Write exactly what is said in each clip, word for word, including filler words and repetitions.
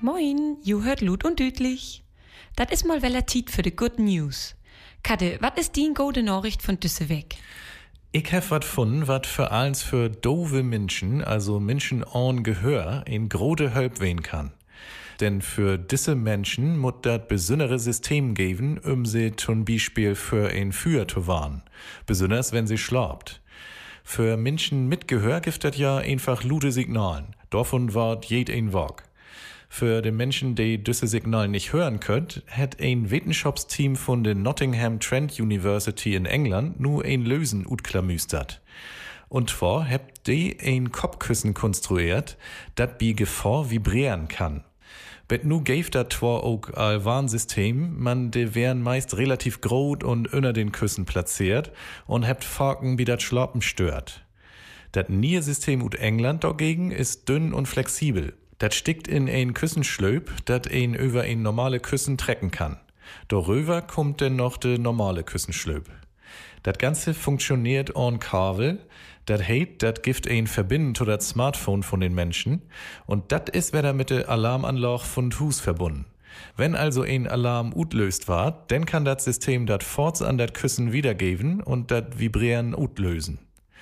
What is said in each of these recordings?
Moin, you hört Lut und Dütlich. Dat is mal weller Tiet für de Good News. Kadde, wat is die gute Nachricht von düsse weg? Ich hab wat gefunden, wat für allens für dove Menschen, also Menschen ohne Gehör, in grode Hölp wehen kann. Denn für diese Menschen muss dat besondere System geben, um sie zum Beispiel für ein Führ zu warnen. Besonders wenn sie schlaft. Für Menschen mit Gehör gibt dat ja einfach lute Signalen. Davon wart jed ein Wog. Für die Menschen, die diese Signale nicht hören könnt, hat ein Wissenschaftsteam von der Nottingham Trent University in England nur ein Lösen utklamüstert. Und zwar habt die ein Kopfkissen konstruiert, dat bei Gefahr vibrieren kann. Bet nu gäf dat zwar auch ein Warnsystem, man de wären meist relativ groß und unter den Küssen platziert und habt Faken, wie dat Schlappen stört. Dat neue System ut England dagegen ist dünn und flexibel. Dat stickt in ein Küssenschlöp, dat ein über ein normale Küssen trecken kann. Darüber kommt denn noch de normale Küssenschlöp. Dat Ganze funktioniert on Kabel, dat heit, dat gibt ein Verbinden zu dat Smartphone von den Menschen und dat is wieder mit de Alarmanlage von Hus verbunden. Wenn also ein Alarm utlöst ward, dann kann dat System dat forts an dat Küssen wiedergeben und dat Vibrieren utlösen.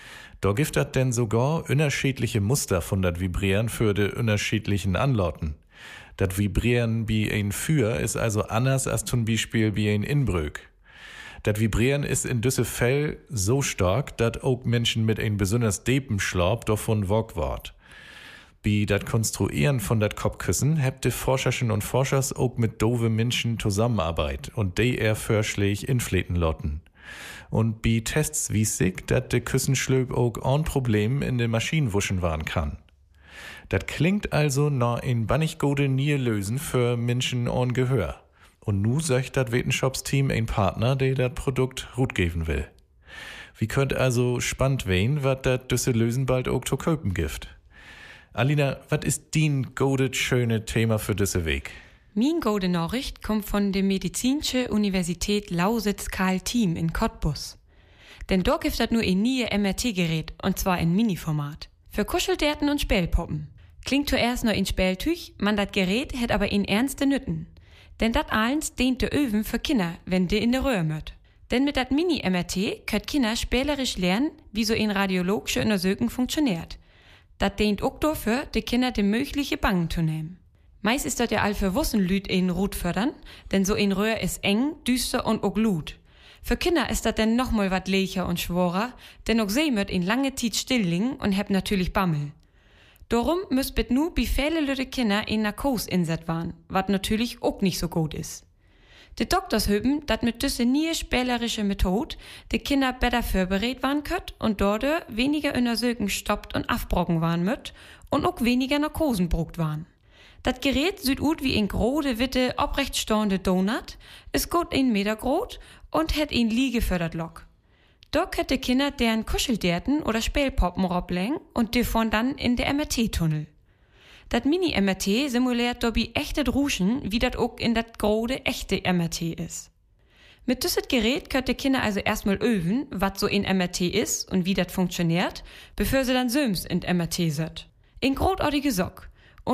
Da gibt dat denn sogar unterschiedliche Muster von dat Vibrieren für de unterschiedlichen Anlauten. Dat Vibrieren wie ein Für ist also anders als zum Beispiel wie ein Inbrück. Dat Vibrieren ist in düsse Fell so stark, dat auch Menschen mit ein besonders deepen Schlaf davon wog ward. Bei dat Konstruieren von dat Kopfkissen habt de Forscherchen und Forschers auch mit dove Menschen Zusammenarbeit und de er Vorschläge infleten lotten. Und bei Tests wies sich, dat de Küssenschlöp auch ohne Problem in de Maschinen wuschen waren kann. Dat klingt also nach ein bannig gute nie lösen für Menschen ohne Gehör. Und nu söcht dat Wissenschaftsteam ein Partner, der dat Produkt gut geben will. Wie könnt also spannend wehen, wat dat düsse Lösen bald auch zu köpen gibt. Alina, wat ist din godet schöne Thema für düsse Weg? Min gute Nachricht kommt von der Medizinische Universität Lausitz-Karl-Thiem in Cottbus. Denn dort gibt dat nur ein nie M R T-Gerät, und zwar in Mini-Format. Für Kuschelderten und Spellpoppen. Klingt zuerst nur in Spelltüch, man dat Gerät hätt aber in ernste Nütten. Denn dat allens dient de Öwen für Kinder, wenn de in der Röhr möt. Denn mit dat Mini-M R T könnt Kinder spielerisch lernen, wie so ein radiologische Untersuchung funktioniert. Dat dient auch dafür, de Kinder de mögliche Bangen zu nehmen. Meist ist dort ja all für Wussenlüt in Rut fördern, denn so ein Röhr ist eng, düster und auch Glut. Für Kinder ist dat denn noch mal wat lecher und schworer, denn auch sie möt in lange Zeit stilllingen und heb natürlich Bammel. Darum müsst bit nu bi viele lütte Kinder in Narkose inset waren, wat natürlich auch nicht so gut ist. Die Doktors hüben, dat mit düsse nie spielerische Methode die Kinder besser vorbereitet waren könnt und dort weniger Untersuchungen stoppt und afbrocken waren müt und auch weniger Narkosen brucht waren. Dat Gerät sieht ut wie ein grode, witte, obrechtstehende Donut, ist gut ein Meter groß und hat ein Liegefördert Lock. Da könnt die Kinder deren Kuschelderten oder Spielpoppen roblegen und davon dann in der M R T-Tunnel. Dat Mini-M R T simuliert dabei echte Druschen, wie dat auch in dat grode, echte M R T is. Mit düsset Gerät könnt die Kinder also erstmal öven, wat so ein M R T is und wie dat funktioniert, bevor sie dann söms in M R T set. In großartige Sock.